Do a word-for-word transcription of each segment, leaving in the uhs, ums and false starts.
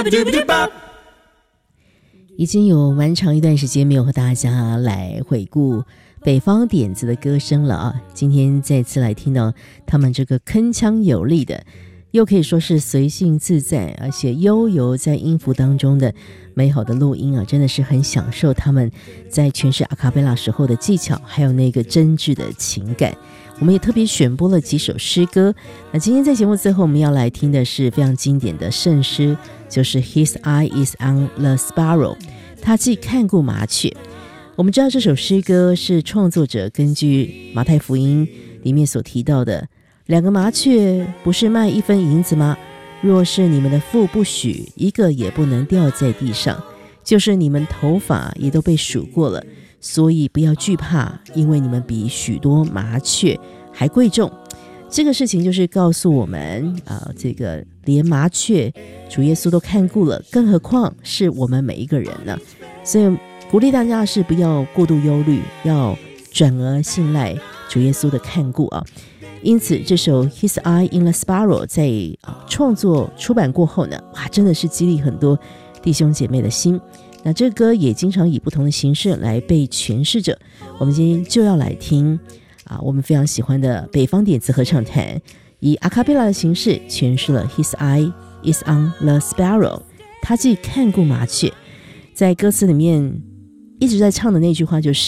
已经有蛮长一段时间没有和大家来回顾北方点子的歌声了啊！今天再次来听到他们这个铿锵有力的，又可以说是随性自在，而且悠游在音符当中的美好的录音啊，真的是很享受他们在诠释阿卡贝拉时候的技巧，还有那个真挚的情感。我们也特别选播了几首诗歌。那今天在节目最后我们要来听的是非常经典的圣诗，就是 His eye is on the sparrow， 他既看顾麻雀。我们知道这首诗歌是创作者根据马太福音里面所提到的，两个麻雀不是卖一分银子吗？若是你们的父不许，一个也不能掉在地上，就是你们头发也都被数过了，所以不要惧怕，因为你们比许多麻雀还贵重。这个事情就是告诉我们啊、呃，这个连麻雀主耶稣都看顾了，更何况是我们每一个人呢？所以鼓励大家是不要过度忧虑，要转而信赖主耶稣的看顾啊。因此这首 His eye in the sparrow 在、啊、创作出版过后呢，哇，真的是激励很多弟兄姐妹的心。那这歌也经常以不同的形式来被诠释着。我们今天就要来听啊，我们非常喜欢的北方点子合唱团以阿卡贝拉的形式诠释了 His eye is on the sparrow， 他既看顾麻雀。在歌词里面一直在唱的那句话就是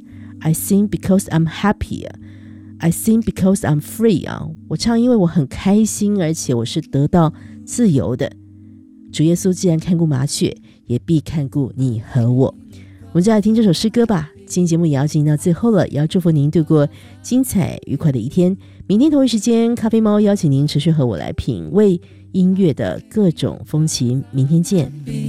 I sing because I'm happy， I sing because I'm free 啊，我唱因为我很开心，而且我是得到自由的。主耶稣既然看顾麻雀，也必看顾你和我。我们就来听这首诗歌吧。今天节目也要进行到最后了，也要祝福您度过精彩愉快的一天。明天同一时间，咖啡猫邀请您持续和我来品味音乐的各种风情。明天见。